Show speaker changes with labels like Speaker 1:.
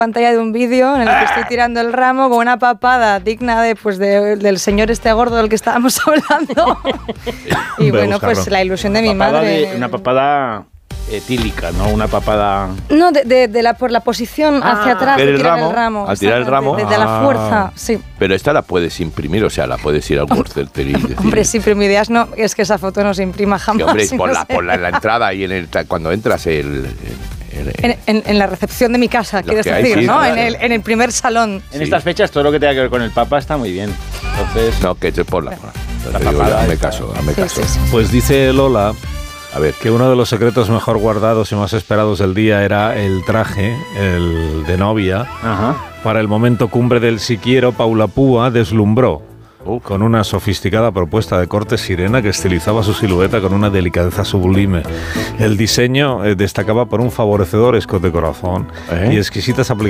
Speaker 1: pantalla de un vídeo en el que estoy tirando el ramo con una papada digna del señor este gordo del que estábamos hablando. Y bueno, pues la ilusión de mi madre.
Speaker 2: Una papada etílica, ¿no? Una papada...
Speaker 1: No, por la posición hacia atrás de tirar el ramo.
Speaker 3: Al tirar el ramo.
Speaker 1: De la fuerza, sí.
Speaker 3: Pero esta la puedes imprimir, o sea, la puedes ir al World Center y decir...
Speaker 1: Hombre, sí, pero mi idea es que esa foto no se imprima jamás.
Speaker 3: Sí, hombre, ponla en la entrada y cuando entras
Speaker 1: en la recepción de mi casa, quieres decir, sí, ¿no? Claro. En el primer salón.
Speaker 2: En estas fechas todo lo que tenga que ver con el Papa está muy bien. Entonces...
Speaker 3: No, que ponla. La papada. Hazme caso.
Speaker 1: Sí.
Speaker 4: Pues dice Lola... A ver, que uno de los secretos mejor guardados y más esperados del día era el traje, el de novia. Ajá. Para el momento cumbre del Si Quiero, Paula Púa deslumbró con una sofisticada propuesta de corte sirena que estilizaba su silueta con una delicadeza sublime. El diseño destacaba por un favorecedor escote corazón y exquisitas aplicaciones